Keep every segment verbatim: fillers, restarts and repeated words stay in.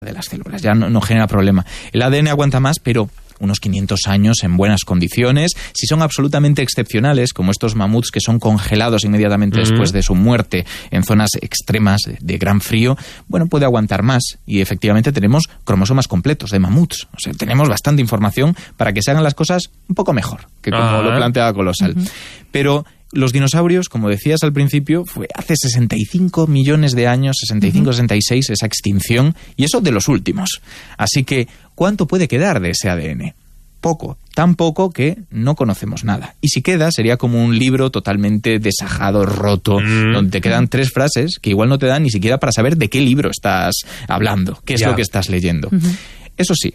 de las células, ya no, no genera problema. El A D N aguanta más, pero unos quinientos años en buenas condiciones. Si son absolutamente excepcionales, como estos mamuts que son congelados inmediatamente mm. después de su muerte en zonas extremas de, de gran frío, bueno, puede aguantar más. Y efectivamente tenemos cromosomas completos de mamuts. O sea, tenemos bastante información para que se hagan las cosas un poco mejor que como ah. lo planteaba Colosal. Uh-huh. Pero los dinosaurios, como decías al principio, fue hace sesenta y cinco millones de años, sesenta y cinco, uh-huh. sesenta y seis, esa extinción, y eso de los últimos. Así que, ¿cuánto puede quedar de ese A D N? Poco, tan poco que no conocemos nada. Y si queda, sería como un libro totalmente desajado, roto, mm. donde te quedan tres frases que igual no te dan ni siquiera para saber de qué libro estás hablando, qué es ya. lo que estás leyendo. Uh-huh. Eso sí,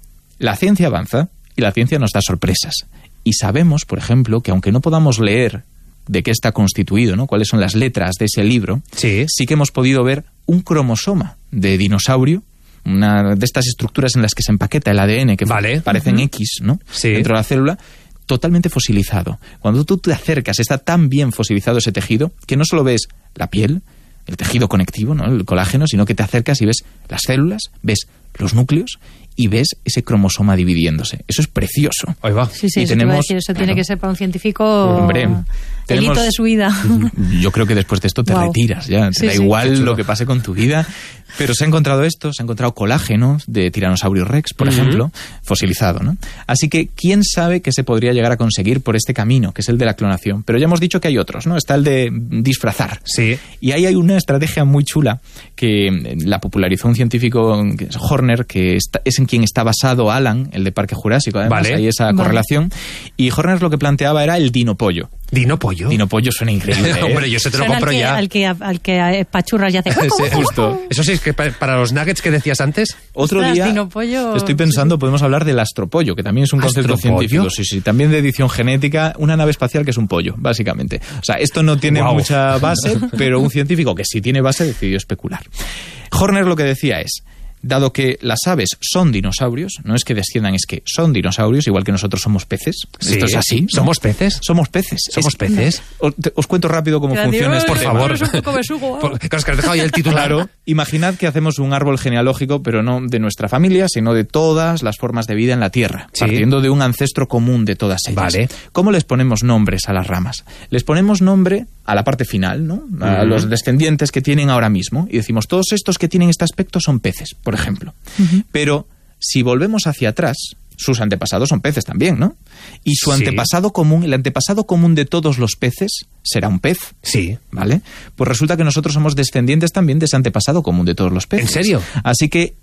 la ciencia avanza y la ciencia nos da sorpresas. Y sabemos, por ejemplo, que aunque no podamos leer de qué está constituido, ¿no? Cuáles son las letras de ese libro, sí, sí que hemos podido ver un cromosoma de dinosaurio, una de estas estructuras en las que se empaqueta el A D N, que vale. parecen uh-huh. X, ¿no? Sí. Dentro de la célula, totalmente fosilizado. Cuando tú te acercas, está tan bien fosilizado ese tejido que no solo ves la piel, el tejido conectivo, ¿no? El colágeno, sino que te acercas y ves las células, ves los núcleos y ves ese cromosoma dividiéndose. Eso es precioso. Ahí va. Sí, sí, y eso, tenemos, decir, eso tiene claro, que ser para un científico hombre, el tenemos, hito de su vida. Yo creo que después de esto te wow. retiras, ya. Te sí, da sí. igual lo que pase con tu vida. Pero se ha encontrado esto, se ha encontrado colágeno de Tyrannosaurus rex, por uh-huh. ejemplo, fosilizado, ¿no? Así que, ¿quién sabe qué se podría llegar a conseguir por este camino, que es el de la clonación? Pero ya hemos dicho que hay otros, ¿no? Está el de disfrazar. Sí. Y ahí hay una estrategia muy chula que la popularizó un científico, que es Horner, que está, es en quien está basado Alan, el de Parque Jurásico, además, vale. hay esa vale. correlación. Y Horner lo que planteaba era el dinopollo. ¿Dinopollo? Dinopollo suena increíble, ¿eh? Hombre, yo se te lo compro al que, ya. Al que, al que pachurras y hace... Sí, justo. Eso sí, es que para los nuggets que decías antes... Otro Ostras, día, dinopollo, estoy pensando, sí. podemos hablar del astropollo, que también es un concepto ¿Astropollo? científico. Sí, sí, también de edición genética, una nave espacial que es un pollo, básicamente. O sea, esto no tiene wow. mucha base, pero un científico que sí tiene base decidió especular. Horner lo que decía es, dado que las aves son dinosaurios, no es que desciendan, es que son dinosaurios, igual que nosotros somos peces. Sí, esto es así. ¿no? ¿Somos peces? Somos peces. ¿Somos es, peces? Os, os cuento rápido cómo funciona este Por tema. favor. Es un poco besugo, ¿eh? Por, que os has dejado ya el titular. Claro. Imaginad que hacemos un árbol genealógico, pero no de nuestra familia, sino de todas las formas de vida en la Tierra, sí. partiendo de un ancestro común de todas ellas. Vale. ¿Cómo les ponemos nombres a las ramas? Les ponemos nombre a la parte final, ¿no? A uh-huh. los descendientes que tienen ahora mismo. Y decimos, todos estos que tienen este aspecto son peces, por ejemplo. Uh-huh. Pero si volvemos hacia atrás, sus antepasados son peces también, ¿no? Y su sí. antepasado común, el antepasado común de todos los peces será un pez. Sí. ¿Vale? Pues resulta que nosotros somos descendientes también de ese antepasado común de todos los peces. ¿En serio? Así que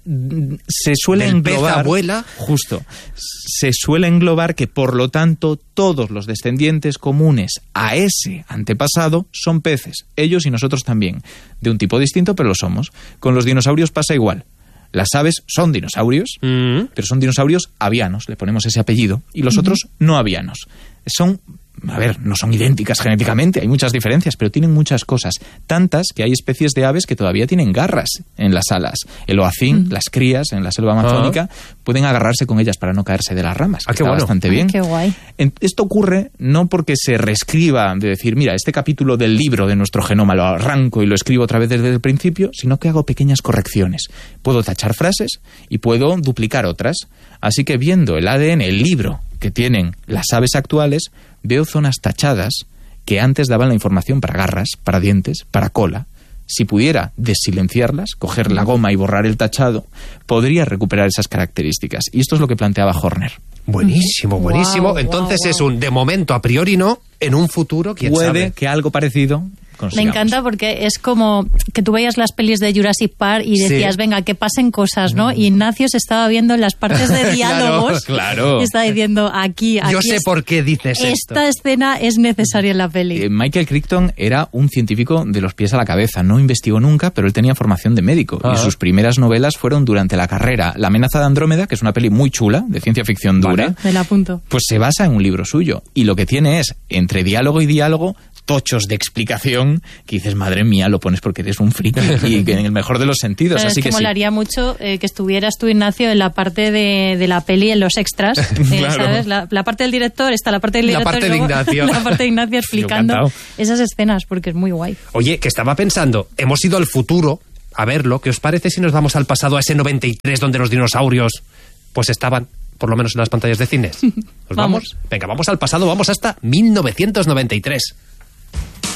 se suele Del englobar... pez abuela. Justo. Se suele englobar que, por lo tanto, todos los descendientes comunes a ese antepasado son peces. Ellos y nosotros también. De un tipo distinto, pero lo somos. Con los dinosaurios pasa igual. Las aves son dinosaurios, mm. pero son dinosaurios avianos, le ponemos ese apellido, y los mm. otros no avianos. Son, a ver, no son idénticas genéticamente, hay muchas diferencias, pero tienen muchas cosas. Tantas que hay especies de aves que todavía tienen garras en las alas. El oacín, mm. las crías en la selva amazónica, ah. pueden agarrarse con ellas para no caerse de las ramas. Ah, qué Está bueno. bastante bien. Ay, qué guay. Esto ocurre no porque se reescriba, de decir, mira, este capítulo del libro de nuestro genoma lo arranco y lo escribo otra vez desde el principio, sino que hago pequeñas correcciones. Puedo tachar frases y puedo duplicar otras. Así que viendo el A D N, el libro que tienen las aves actuales, veo zonas tachadas que antes daban la información para garras, para dientes, para cola. Si pudiera desilenciarlas, coger la goma y borrar el tachado, podría recuperar esas características. Y esto es lo que planteaba Horner. Buenísimo, buenísimo. Wow, Entonces wow, wow. es un, de momento, a priori no, en un futuro, quién Puede sabe. que algo parecido consigamos. Me encanta porque es como que tú veías las pelis de Jurassic Park y decías, sí. venga, que pasen cosas, ¿no? Y Ignacio se estaba viendo en las partes de diálogos. Claro, claro. Y está diciendo, aquí, aquí. Yo sé es, por qué dices esta esto. Esta escena es necesaria en la peli. Eh, Michael Crichton era un científico de los pies a la cabeza. No investigó nunca, pero él tenía formación de médico. Ah. Y sus primeras novelas fueron durante la carrera. La amenaza de Andrómeda, que es una peli muy chula, de ciencia ficción dura. Vale. Me la apunto. Pues se basa en un libro suyo. Y lo que tiene es, entre diálogo y diálogo, tochos de explicación que dices, madre mía, lo pones porque eres un friki y que en el mejor de los sentidos. Pero así es que, que molaría sí. mucho eh, que estuvieras tú, Ignacio, en la parte de, de la peli, en los extras. Eh, Claro. ¿sabes? La, la parte del director, está la parte del La director. parte y de luego Ignacio. La parte de Ignacio explicando encantado. esas escenas, porque es muy guay. Oye, que estaba pensando, hemos ido al futuro, a verlo. ¿Qué os parece si nos vamos al pasado, a ese noventa y tres, donde los dinosaurios pues estaban, por lo menos en las pantallas de cines? ¿Nos vamos? Vamos. Venga, vamos al pasado, vamos hasta mil novecientos noventa y tres.